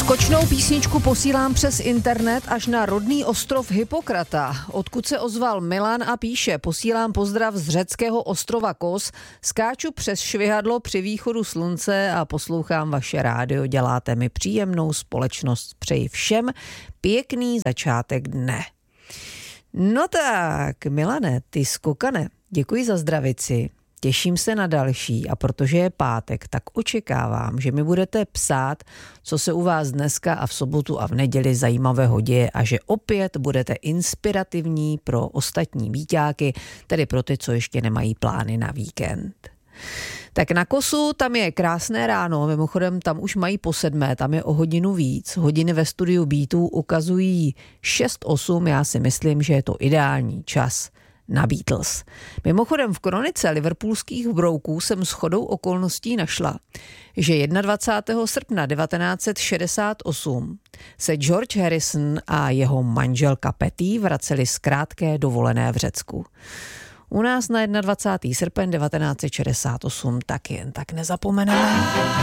Skočnou písničku posílám přes internet až na rodný ostrov Hippokrata, odkud se ozval Milan a píše: posílám pozdrav z řeckého ostrova Kos, skáču přes švihadlo při východu slunce a poslouchám vaše rádio, děláte mi příjemnou společnost, přeji všem pěkný začátek dne. No tak, Milane, ty skokane, děkuji za zdravici. Těším se na další a protože je pátek, tak očekávám, že mi budete psát, co se u vás dneska a v sobotu a v neděli zajímavého děje a že opět budete inspirativní pro ostatní víťáky, tedy pro ty, co ještě nemají plány na víkend. Tak na Kosu tam je krásné ráno, mimochodem tam už mají po 7, tam je o hodinu víc. Hodiny ve studiu Beatů ukazují 6:08, já si myslím, že je to ideální čas na Beatles. Mimochodem v kronice liverpoolských brouků jsem shodou okolností našla, že 21. srpna 1968 se George Harrison a jeho manželka Patty vraceli z krátké dovolené v Řecku. U nás na 21. srpen 1968 tak jen tak nezapomeneme.